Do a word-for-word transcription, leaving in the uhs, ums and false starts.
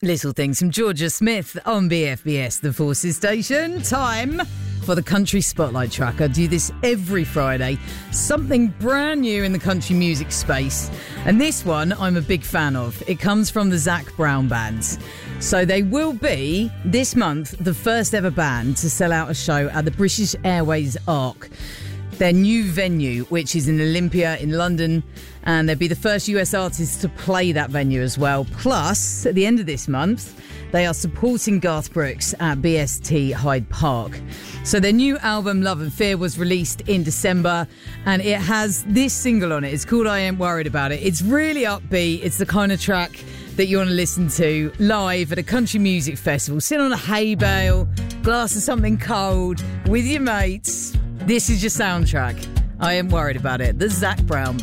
Little Things from Georgia Smith on B F B S, the Forces Station. Time for the Country Spotlight track. I do this every Friday. Something brand new in the country music space. And this one I'm a big fan of. It comes from the Zac Brown Band. So they will be, this month, the first ever band to sell out a show at the British Airways Arc, their new venue, which is in Olympia in London, and they'll be the first U S artists to play that venue as well. Plus, at the end of this month, they are supporting Garth Brooks at B S T Hyde Park. So their new album, Love and Fear, was released in December, and it has this single on it. It's called I Ain't Worried About It. It's really upbeat. It's the kind of track that you want to listen to live at a country music festival. Sit on a hay bale, glass of something cold, with your mates. This is your soundtrack. I Ain't Worried About It. The Zac Brown Band.